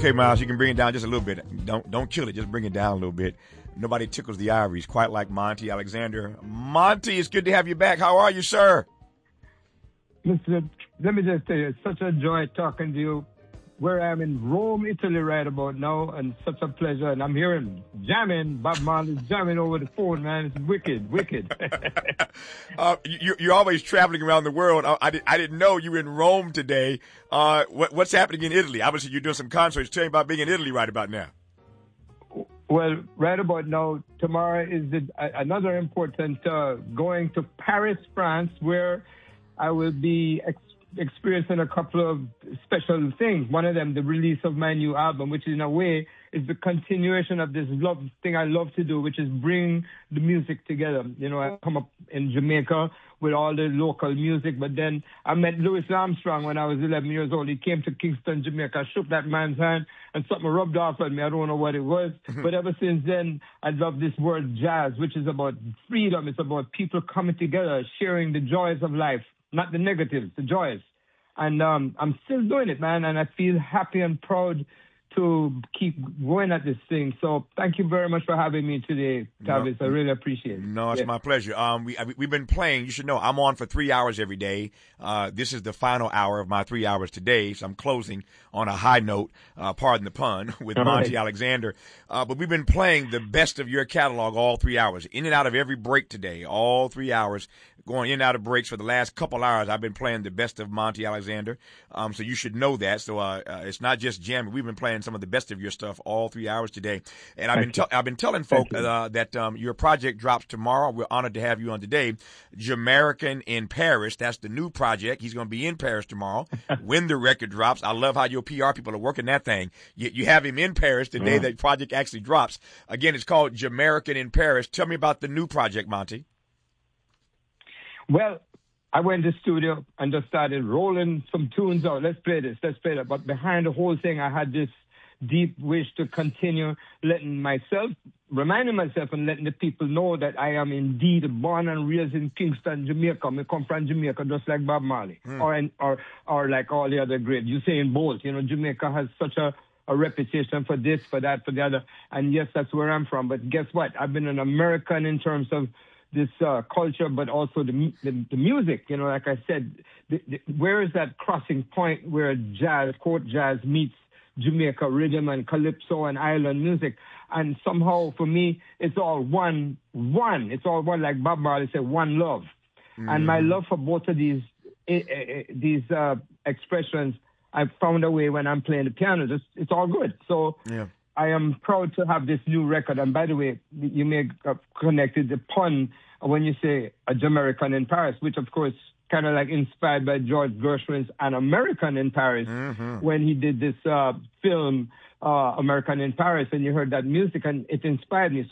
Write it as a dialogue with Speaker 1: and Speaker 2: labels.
Speaker 1: Okay, Miles, you can bring it down just a little bit. Don't kill it. Just bring it down a little bit. Nobody tickles the ivories quite like Monty Alexander. Monty, it's good to have you back. How are you, sir?
Speaker 2: Listen, let me just tell you, it's such a joy talking to you. Where I am in Rome, Italy right about now, and such a pleasure. And I'm hearing jamming, Bob Marley's jamming over the phone, man. It's wicked, wicked.
Speaker 1: You're always traveling around the world. I didn't know you were in Rome today. What's happening in Italy? Obviously, you're doing some concerts. Tell me about being in Italy right about now.
Speaker 2: Well, right about now, tomorrow is another important going to Paris, France, where I will be experiencing a couple of special things. One of them, the release of my new album, which in a way is the continuation of this thing I love to do, which is bring the music together. You know, I come up in Jamaica with all the local music, but then I met Louis Armstrong when I was 11 years old. He came to Kingston, Jamaica. I shook that man's hand and something rubbed off on me. I don't know what it was. But ever since then, I love this word jazz, which is about freedom. It's about people coming together, sharing the joys of life. Not the negatives, the joys. And I'm still doing it, man, and I feel happy and proud to keep going at this thing. So thank you very much for having me today, Tavis. I really appreciate it.
Speaker 1: No, it's my pleasure. We've been playing. You should know I'm on for 3 hours every day. This is the final hour of my 3 hours today, so I'm closing on a high note, pardon the pun, with Monty Alexander. But we've been playing the best of your catalog all 3 hours, in and out of every break today, all 3 hours. Going in and out of breaks for the last couple hours, I've been playing the best of Monty Alexander. So you should know that. So it's not just jamming. We've been playing some of the best of your stuff all 3 hours today. And I've been telling folk that your project drops tomorrow. We're honored to have you on today. Jamaican in Paris. That's the new project. He's going to be in Paris tomorrow when the record drops. I love how your PR people are working that thing. You have him in Paris the day that project actually drops. Again, it's called Jamaican in Paris. Tell me about the new project, Monty.
Speaker 2: Well, I went to the studio and just started rolling some tunes out. Let's play this, let's play that. But behind the whole thing, I had this deep wish to continue reminding myself and letting the people know that I am indeed born and raised in Kingston, Jamaica. I come from Jamaica just like Bob Marley or like all the other great Usain Bolt. You know, Jamaica has such a reputation for this, for that, for the other. And yes, that's where I'm from. But guess what? I've been an American in terms of this culture, but also the music. You know, like I said, where is that crossing point where jazz, court jazz meets Jamaica rhythm and calypso and island music? And somehow for me, it's all one. It's all one, like Bob Marley said, one love. And my love for both of these expressions, I found a way when I'm playing the piano. It's all good. So I am proud to have this new record. And by the way, you may have connected the pun when you say a Jamaican in Paris, which of course kind of like inspired by George Gershwin's An American in Paris when he did this film, American in Paris, and you heard that music and it inspired me.